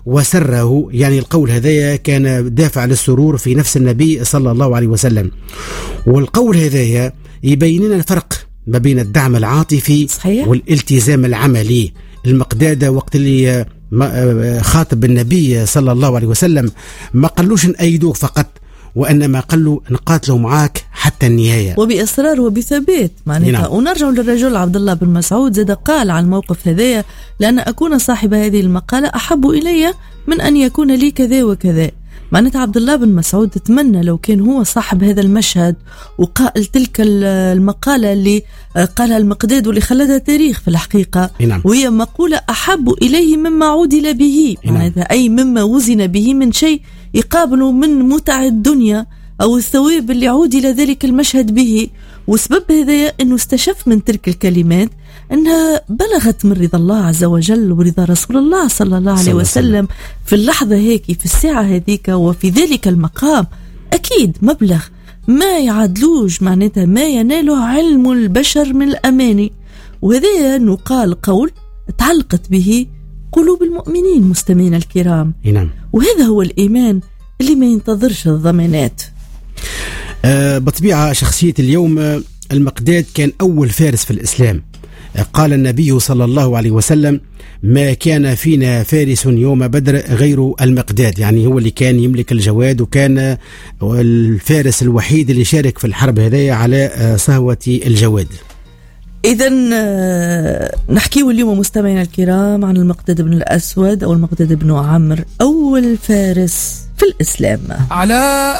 وسره، يعني القول هذايا كان دافع للسرور في نفس النبي صلى الله عليه وسلم. والقول هذايا يبين لنا الفرق ما بين الدعم العاطفي صحيح. والالتزام العملي. المقداد وقت اللي خاطب النبي صلى الله عليه وسلم ما قالوش نأيدوك فقط، وإنما قالوا نقاتلوا معاك حتى النهاية، وبإصرار وبثبات معناتها. ونرجع للرجل عبد الله بن مسعود زاد قال عن الموقف هذايا: لأن أكون صاحب هذه المقالة أحب إلي من أن يكون لي كذا وكذا. معناتها عبد الله بن مسعود تتمنى لو كان هو صاحب هذا المشهد وقائل تلك المقالة اللي قالها المقداد واللي خلدها تاريخ في الحقيقة. وهي مقولة أحب إليه مما عودل به، معناتها أي مما وزن به من شيء يقابل من متع الدنيا أو الثواب اللي عودل ذلك المشهد به. وسبب هذا أنه استشف من تلك الكلمات أنها بلغت من رضا الله عز وجل ورضا رسول الله صلى الله عليه وسلم في اللحظة هيك، في الساعة هذيك وفي ذلك المقام. أكيد مبلغ ما يعادلوش معناتها ما يناله علم البشر من الأماني. وهذا نقال قول تعلقت به قلوب المؤمنين مستمعين الكرام. وهذا هو الإيمان اللي ما ينتظرش الضمانات. بطبيعة شخصية اليوم المقداد كان أول فارس في الإسلام. قال النبي صلى الله عليه وسلم: ما كان فينا فارس يوم بدر غير المقداد، يعني هو اللي كان يملك الجواد وكان الفارس الوحيد اللي شارك في الحرب هذه على صهوة الجواد. إذن نحكيه اليوم مستمعينا الكرام عن المقداد بن الأسود أو المقداد بن عمرو، أول فارس في الإسلام. على